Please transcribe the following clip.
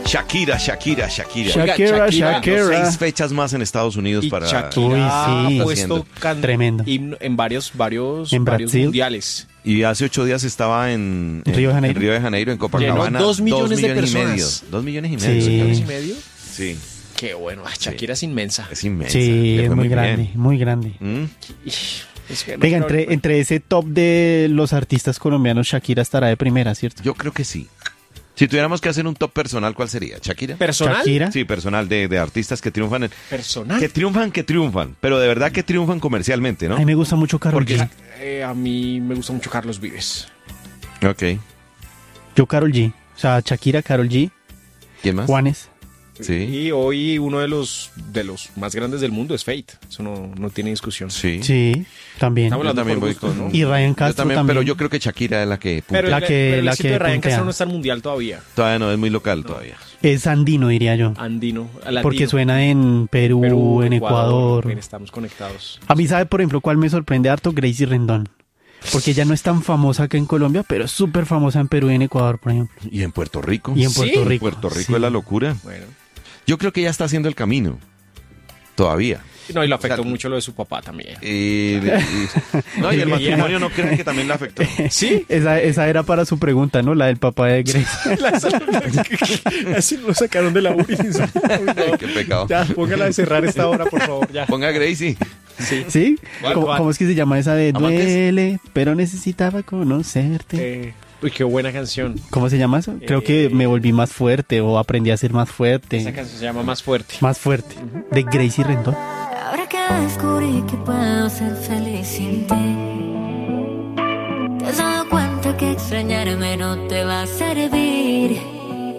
Shakira. Shakira. 6 fechas más en Estados Unidos Y para... Shakira Uy, sí. ha puesto Tremendo. himno en varios En Brasil. mundiales. Y hace 8 días estaba en Río de Janeiro. en Río de Janeiro, en Copacabana. Llenó 2 millones de 2 millones y medio. personas. 2 millones y Sí. medio. ¿2 millones y señores. medio? Sí, Qué bueno. Shakira es inmensa. es inmensa. Sí, Le es fue muy bien. grande, muy grande. ¿Mm? Es que no Venga, creo- entre ese top de los artistas colombianos, Shakira estará de primera, ¿cierto? Yo creo que sí. Si tuviéramos que hacer un top personal, ¿cuál sería? ¿Shakira? ¿Personal? Shakira. Sí, personal de artistas que triunfan. ¿Personal? Que triunfan, pero de verdad que triunfan comercialmente, ¿no? A mí me gusta mucho Karol Porque- G. A mí me gusta mucho Carlos Vives. Ok. Yo Karol G. O sea, Shakira, Karol G, ¿Quién más? Juanes. Sí. Y hoy uno de los más grandes del mundo es Fate. Eso no tiene discusión. Sí. Sí, también. Estamos Yo hablando también por voy gustos, con... ¿no? Y Ryan Yo Castro también, también. pero yo creo que Shakira es la que... Pero La que- el la éxito que de Ryan puntea. Castro no está en mundial todavía. Todavía no, es muy local todavía. Es andino, diría yo. Andino, latino. Porque suena en Perú, en Ecuador. Bien, estamos conectados. A mí, ¿sabe, por ejemplo, cuál me sorprende harto? Gracie Rendón. Porque ella no es tan famosa acá en Colombia, pero es súper famosa en Perú y en Ecuador, por ejemplo. Y en Puerto Rico. Y en Sí, Puerto Rico. Puerto Rico Sí. es la locura. Bueno. Yo creo que ya está haciendo el camino. Todavía. No, y le afectó O sea, mucho lo de su papá también. No, y el matrimonio no creen que también le afectó. ¿Sí? Esa era para su pregunta, ¿no? La del papá de Gracie. Así lo sacaron de la URI. Qué pecado. Ya, póngala de cerrar esta hora, por favor. Ya. Ponga a Gracie. Sí. ¿Sí? ¿Cuál, ¿Cómo, cuál? cómo es que se llama esa de ¿Amantes? duele, pero necesitaba conocerte? Uy, qué buena canción. ¿Cómo se llama eso? Creo que me volví más fuerte o aprendí a ser más fuerte. Esa canción se llama Más Fuerte. Más fuerte. De Gracie Rendón. Ahora que descubrí que puedo ser feliz sin ti, te has dado cuenta que extrañarme no te va a servir.